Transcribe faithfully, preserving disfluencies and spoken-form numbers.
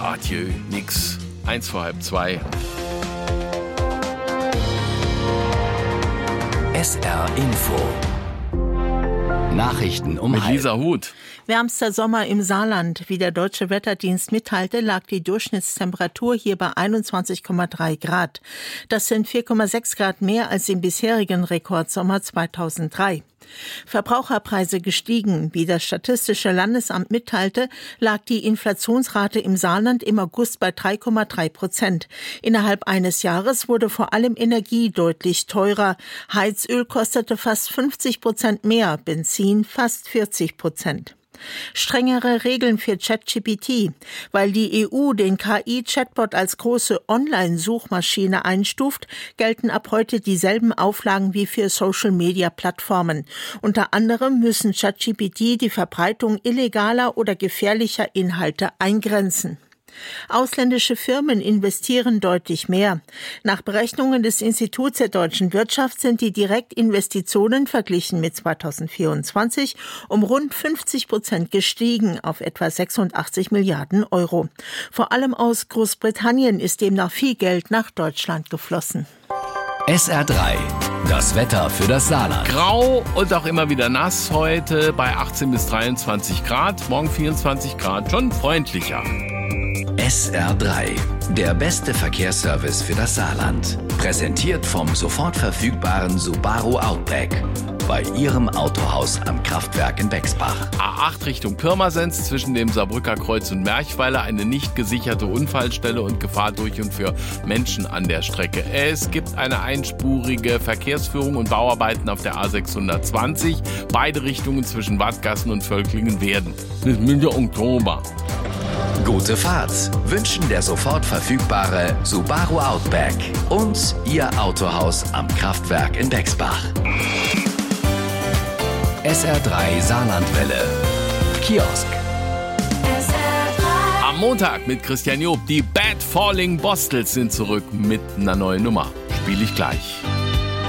Adieu, nix. Eins vor halb zwei. S R Info. Nachrichten um Mit halb. Lisa Huth. Wärmster Sommer im Saarland. Wie der Deutsche Wetterdienst mitteilte, lag die Durchschnittstemperatur hier bei einundzwanzig Komma drei Grad. Das sind vier Komma sechs Grad mehr als im bisherigen Rekordsommer zweitausenddrei. Verbraucherpreise gestiegen. Wie das Statistische Landesamt mitteilte, lag die Inflationsrate im Saarland im August bei drei Komma drei Prozent. Innerhalb eines Jahres wurde vor allem Energie deutlich teurer. Heizöl kostete fast fünfzig Prozent mehr, Benzin fast vierzig Prozent. Strengere Regeln für ChatGPT. Weil die E U den K I-Chatbot als große Online-Suchmaschine einstuft, gelten ab heute dieselben Auflagen wie für Social-Media-Plattformen. Unter anderem müssen ChatGPT die Verbreitung illegaler oder gefährlicher Inhalte eingrenzen. Ausländische Firmen investieren deutlich mehr. Nach Berechnungen des Instituts der deutschen Wirtschaft sind die Direktinvestitionen verglichen mit zweitausendvierundzwanzig um rund fünfzig Prozent gestiegen auf etwa sechsundachtzig Milliarden Euro. Vor allem aus Großbritannien ist demnach viel Geld nach Deutschland geflossen. S R drei. Das Wetter für das Saarland. Grau und auch immer wieder nass heute bei achtzehn bis dreiundzwanzig Grad. Morgen vierundzwanzig Grad, schon freundlicher. S R drei. Der beste Verkehrsservice für das Saarland. Präsentiert vom sofort verfügbaren Subaru Outback. Bei Ihrem Autohaus am Kraftwerk in Bexbach. A acht Richtung Pirmasens zwischen dem Saarbrücker Kreuz und Merchweiler eine nicht gesicherte Unfallstelle und Gefahr durch und für Menschen an der Strecke. Es gibt eine einspurige Verkehrsführung und Bauarbeiten auf der A sechshundertzwanzig. Beide Richtungen zwischen Wattgassen und Völklingen-Werden. Bis Mitte Oktober. Gute Fahrt wünschen der sofort verfügbare Subaru Outback und Ihr Autohaus am Kraftwerk in Bexbach. S R drei Saarlandwelle. Kiosk. Am Montag mit Christian Job. Die Bad Falling Bostels sind zurück mit einer neuen Nummer. Spiele ich gleich.